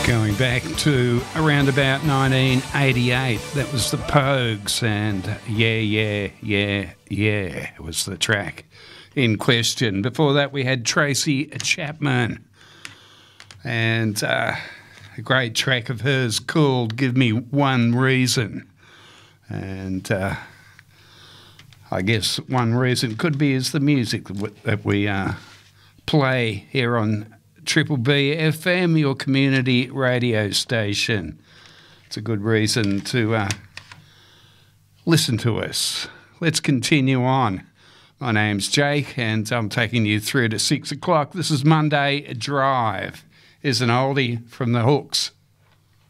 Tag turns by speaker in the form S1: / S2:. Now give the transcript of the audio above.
S1: Going back to around about 1988, that was the Pogues, and Yeah was the track in question. Before that, we had Tracy Chapman, and a great track of hers called Give Me One Reason. And I guess one reason could be is the music that we play here on Triple B FM, your community radio station. It's a good reason to listen to us. Let's continue on. My name's Jake, and I'm taking you through to 6 o'clock. This is Monday Drive. Here's an oldie from the Hooks.